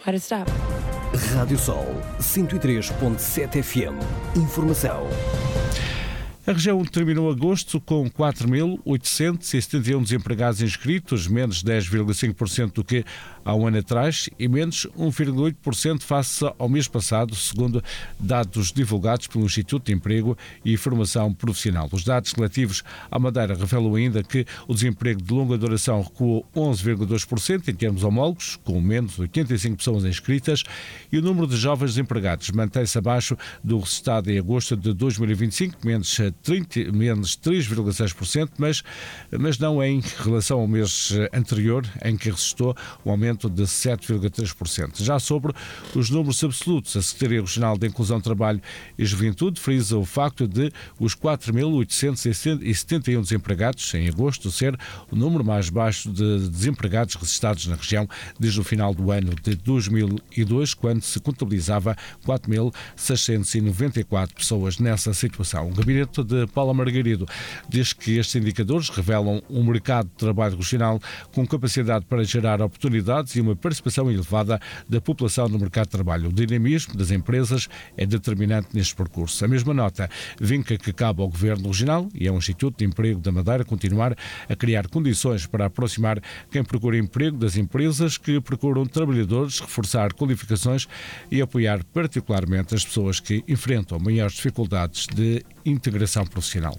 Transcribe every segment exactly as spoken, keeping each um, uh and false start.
What a stop. Rádio Sol cento e três ponto sete F M. Informação. A região terminou agosto com quatro mil oitocentos e setenta e um desempregados inscritos, menos dez vírgula cinco por cento do que há um ano atrás e menos um vírgula oito por cento face ao mês passado, segundo dados divulgados pelo Instituto de Emprego e Formação Profissional. Os dados relativos à Madeira revelam ainda que o desemprego de longa duração recuou onze vírgula dois por cento em termos homólogos, com menos oitenta e cinco pessoas inscritas, e o número de jovens desempregados mantém-se abaixo do registado em agosto de dois mil e vinte e cinco, menos trinta, menos três vírgula seis por cento, mas, mas não em relação ao mês anterior, em que registrou um aumento de sete vírgula três por cento. Já sobre os números absolutos, a Secretaria Regional de Inclusão, Trabalho e Juventude frisa o facto de os quatro mil oitocentos e setenta e um desempregados em agosto ser o número mais baixo de desempregados registrados na região desde o final do ano de dois mil e dois, quando se contabilizava quatro mil seiscentos e noventa e quatro pessoas nessa situação. O gabinete de Paula Margarido diz que estes indicadores revelam um mercado de trabalho regional com capacidade para gerar oportunidades e uma participação elevada da população no mercado de trabalho. O dinamismo das empresas é determinante neste percurso. A mesma nota vinca que cabe ao Governo Regional e ao Instituto de Emprego da Madeira continuar a criar condições para aproximar quem procura emprego das empresas que procuram trabalhadores, reforçar qualificações e apoiar particularmente as pessoas que enfrentam maiores dificuldades de integração profissional.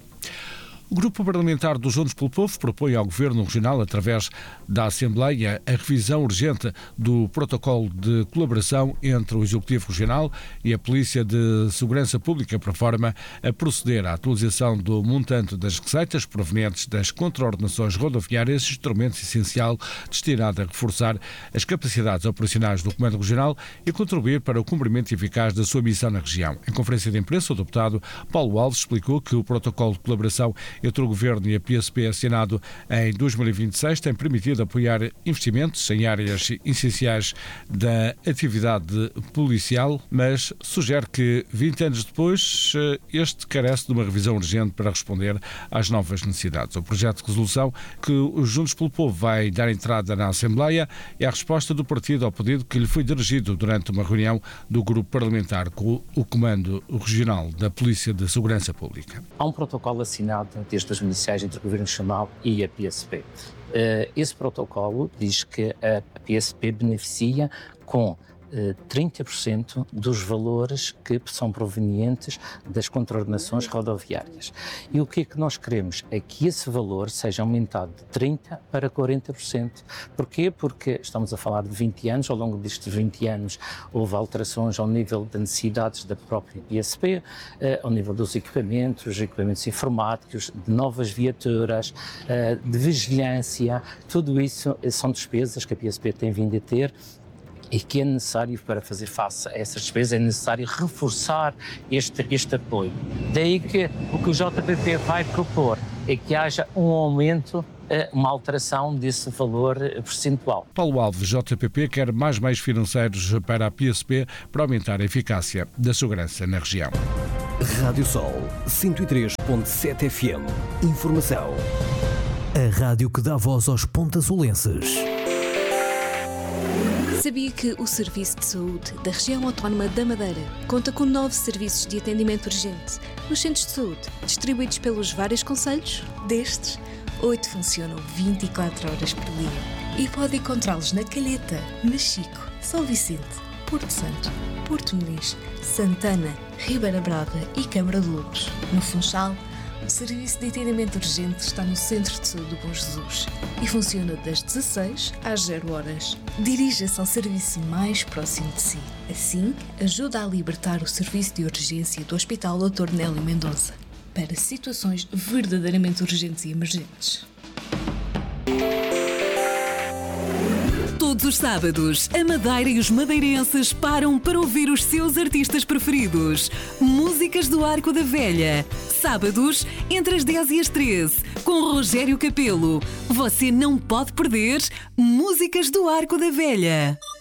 O Grupo Parlamentar do Juntos pelo Povo propõe ao Governo Regional, através da Assembleia, a revisão urgente do protocolo de colaboração entre o Executivo Regional e a Polícia de Segurança Pública, para forma a proceder à atualização do montante das receitas provenientes das contraordenações rodoviárias, instrumento essencial destinado a reforçar as capacidades operacionais do Comando Regional e contribuir para o cumprimento eficaz da sua missão na região. Em conferência de imprensa, o deputado Paulo Alves explicou que o protocolo de colaboração entre o Governo e a P S P, assinado em dois mil e vinte e seis, tem permitido apoiar investimentos em áreas essenciais da atividade policial, mas sugere que, vinte anos depois, este carece de uma revisão urgente para responder às novas necessidades. O projeto de resolução que o Juntos pelo Povo vai dar entrada na Assembleia é a resposta do partido ao pedido que lhe foi dirigido durante uma reunião do grupo parlamentar com o Comando Regional da Polícia de Segurança Pública. Há um protocolo assinado desde dois mil e seis entre o Governo Nacional e a P S P. Esse protocolo diz que a P S P beneficia com trinta por cento dos valores que são provenientes das contraordenações rodoviárias. E o que é que nós queremos? É que esse valor seja aumentado de trinta por cento para quarenta por cento. Porquê? Porque estamos a falar de vinte anos, ao longo destes vinte anos houve alterações ao nível das necessidades da própria P S P, ao nível dos equipamentos, equipamentos informáticos, de novas viaturas, de vigilância. Tudo isso são despesas que a P S P tem vindo a ter e que é necessário, para fazer face a essas despesas, é necessário reforçar este, este apoio. Daí que o que o J P P vai propor é que haja um aumento, uma alteração desse valor percentual. Paulo Alves, J P P, quer mais meios financeiros para a P S P para aumentar a eficácia da segurança na região. Rádio Sol cento e três ponto sete F M. Informação. A rádio que dá voz aos pontazolenses. Sabia que o Serviço de Saúde da Região Autónoma da Madeira conta com nove serviços de atendimento urgente nos centros de saúde, distribuídos pelos vários concelhos? Destes, oito funcionam vinte e quatro horas por dia. E pode encontrá-los na Calheta, Machico, São Vicente, Porto Santo, Porto Muniz, Santana, Ribeira Brava e Câmara de Lobos. No Funchal, o serviço de atendimento urgente está no Centro de Saúde do Bom Jesus e funciona das dezasseis às zero horas. Dirija-se ao serviço mais próximo de si. Assim, ajuda a libertar o serviço de urgência do Hospital doutor Nélio Mendonça para situações verdadeiramente urgentes e emergentes. Todos os sábados, a Madeira e os madeirenses param para ouvir os seus artistas preferidos. Músicas do Arco da Velha. Sábados, entre as dez e as treze, com Rogério Capelo. Você não pode perder Músicas do Arco da Velha.